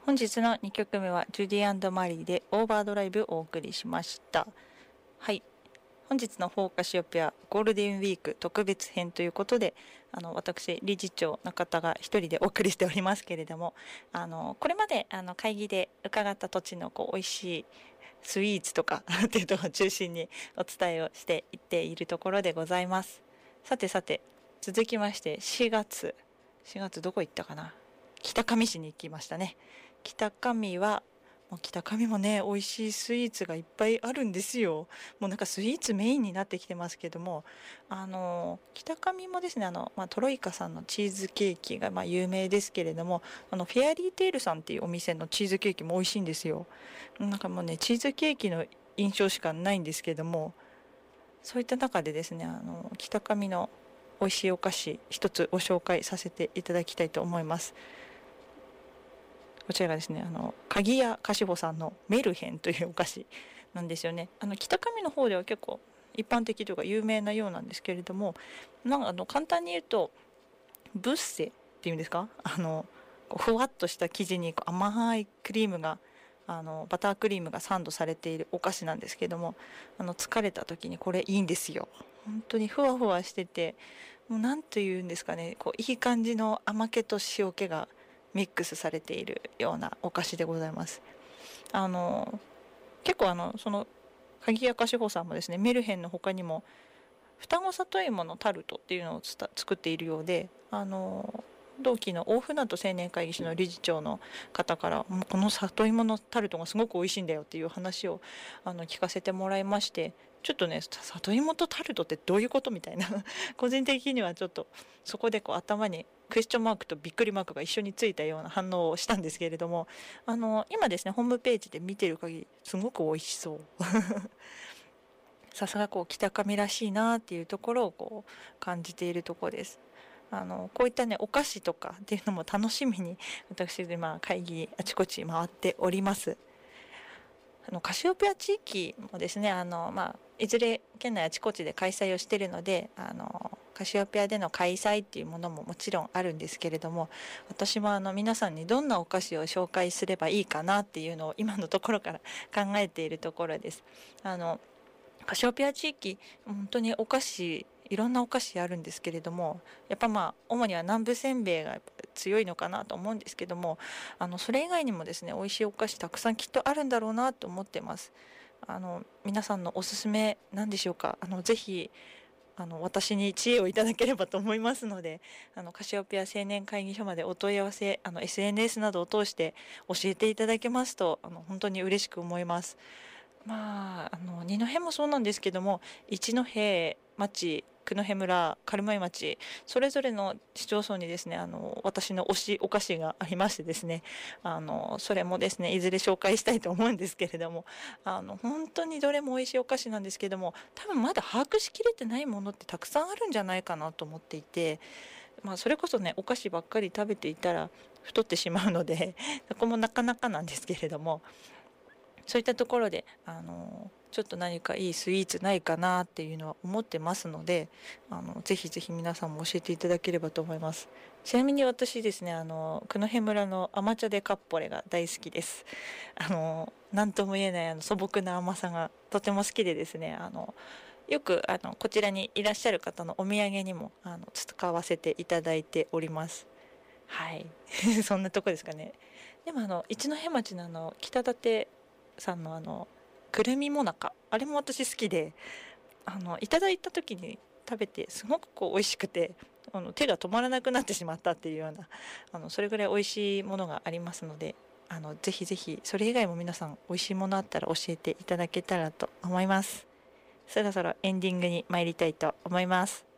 本日の2曲目はジュディ&マリーでオーバードライブをお送りしました。はい。本日のフォーカシオペアゴールデンウィーク特別編ということで、私、理事長の方が一人でお送りしておりますけれども、これまで会議で伺った土地の美味しいスイーツとかっていうところを中心にお伝えをしていっているところでございます。さてさて、続きまして4月どこ行ったかな。北上市に行きましたね。北上は、北上もね、美味しいスイーツがいっぱいあるんですよ。もうなんかスイーツメインになってきてますけども、北上もですね、トロイカさんのチーズケーキが有名ですけれども、フェアリーテールさんっていうお店のチーズケーキも美味しいんですよ。なんかもうね、チーズケーキの印象しかないんですけども、そういった中でですね、北上の美味しいお菓子一つご紹介させていただきたいと思います。こちらがですね、鍵屋かしほさんのメルヘンというお菓子なんですよね。北上の方では結構一般的というか有名なようなんですけれども、簡単に言うと、ブッセっていうんですか、ふわっとした生地に甘いクリームが、バタークリームがサンドされているお菓子なんですけども、疲れた時にこれいいんですよ。本当にふわふわしてて、もうなんと言うんですかね、いい感じの甘気と塩気がミックスされているようなお菓子でございます。あの、結構その、鍵屋かしほさんもですね、メルヘンの他にも、双子里芋のタルトっていうのを作っているようで、同期の大船渡青年会議所の理事長の方から、もうこの里芋のタルトがすごく美味しいんだよっていう話を聞かせてもらいまして、ちょっとね、里芋とタルトってどういうことみたいな個人的にはちょっとそこで頭にクエスチョンマークとびっくりマークが一緒についたような反応をしたんですけれども、今ですね、ホームページで見てる限り、すごく美味しそう。さすが北上らしいなっていうところを感じているところです。こういったね、お菓子とかっていうのも楽しみに、私で会議あちこち回っております。カシオペア地域もですね、いずれ県内あちこちで開催をしているので、カシオペアでの開催っていうものももちろんあるんですけれども、私も皆さんにどんなお菓子を紹介すればいいかなっていうのを今のところから考えているところです。カシオペア地域、本当にお菓子、いろんなお菓子あるんですけれども、やっぱ主には南部せんべいがやっぱ強いのかなと思うんですけども、それ以外にもですね、美味しいお菓子たくさんきっとあるんだろうなと思ってます。皆さんのおすすめなんでしょうか。ぜひ、私に知恵をいただければと思いますので、カシオペア青年会議所までお問い合わせ、SNS などを通して教えていただけますと、本当に嬉しく思います。二戸もそうなんですけども、一戸町、九戸村、軽米町、それぞれの市町村にですね、私の推しお菓子がありましてですね、それもですね、いずれ紹介したいと思うんですけれども、本当にどれも美味しいお菓子なんですけども、多分まだ把握しきれてないものってたくさんあるんじゃないかなと思っていて、それこそね、お菓子ばっかり食べていたら太ってしまうので、そこもなかなかなんですけれども、そういったところで、ちょっと何かいいスイーツないかなっていうのは思ってますので、ぜひぜひ皆さんも教えていただければと思います。ちなみに私ですね、九戸村の甘茶でカッポレが大好きです。なんとも言えない素朴な甘さがとても好きでですね、よく、こちらにいらっしゃる方のお土産にも、使わせていただいております。はい。そんなとこですかね。でも一戸町の北館さんのくるみもなか。あれも私好きで、いただいた時に食べて、すごく美味しくて、手が止まらなくなってしまったっていうような、それぐらい美味しいものがありますので、ぜひぜひ、それ以外も皆さん美味しいものあったら教えていただけたらと思います。そろそろエンディングに参りたいと思います。